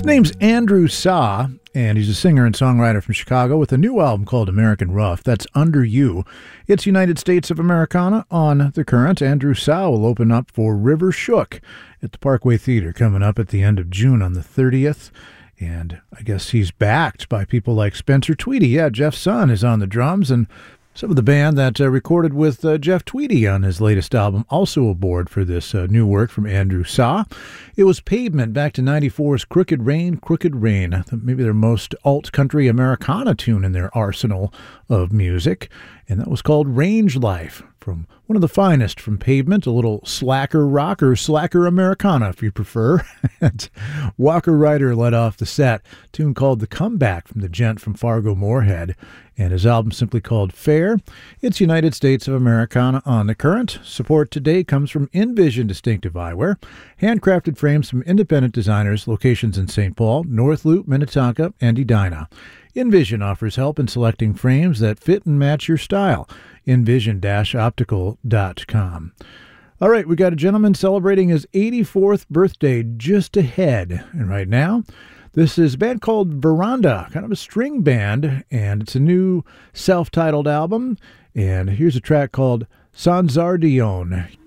His name's Andrew Saw, and he's a singer and songwriter from Chicago with a new album called American Rough. That's Under You. It's United States of Americana on The Current. Andrew Saw will open up for River Shook at the Parkway Theater coming up at the end of June on the 30th. And I guess he's backed by people like Spencer Tweedy. Yeah, Jeff's son is on the drums, and some of the band that recorded with Jeff Tweedy on his latest album also aboard for this new work from Andrew Saw. It was Pavement back to 94's Crooked Rain, Crooked Rain, maybe their most alt-country Americana tune in their arsenal of music, and that was called Range Life, from one of the finest from Pavement, a little slacker rock or slacker Americana if you prefer. And Walker Ryder led off the set, a tune called The Comeback from the gent from Fargo Moorhead, and his album simply called Fair. It's United States of Americana on The Current. Support today comes from InVision Distinctive Eyewear, handcrafted frames from independent designers, locations in St. Paul, North Loop, Minnetonka, and Edina. InVision offers help in selecting frames that fit and match your style. InVision-optical.com. All right, we got a gentleman celebrating his 84th birthday just ahead. And right now, this is a band called Veranda, kind of a string band, and it's a new self-titled album. And here's a track called Sanzardion.